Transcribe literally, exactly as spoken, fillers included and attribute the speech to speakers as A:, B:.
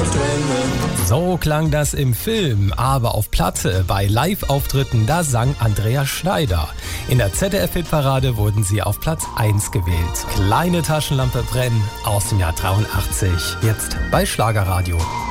A: So klang das im Film, aber auf Platte bei Live-Auftritten, da sang Andrea Schneider. In der Z D F-Hitparade wurden sie auf Platz eins gewählt. Kleine Taschenlampe brennen aus dem Jahr dreiundachtzig, jetzt bei Schlagerradio.